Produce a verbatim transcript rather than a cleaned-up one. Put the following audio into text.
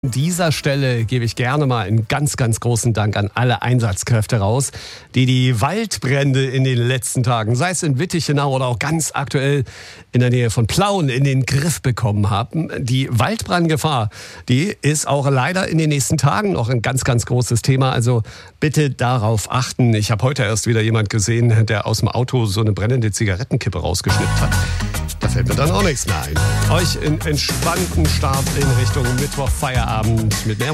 An dieser Stelle gebe ich gerne mal einen ganz, ganz großen Dank an alle Einsatzkräfte raus, die die Waldbrände in den letzten Tagen, sei es in Wittichenau oder auch ganz aktuell in der Nähe von Plauen, in den Griff bekommen haben. Die Waldbrandgefahr, die ist auch leider in den nächsten Tagen noch ein ganz, ganz großes Thema. Also bitte darauf achten. Ich habe heute erst wieder jemand gesehen, der aus dem Auto so eine brennende Zigarettenkippe rausgeschnippt hat. Da fällt mir dann auch nichts mehr ein. Euch einen entspannten Start in Richtung Mittwoch, Feierabend mit mehr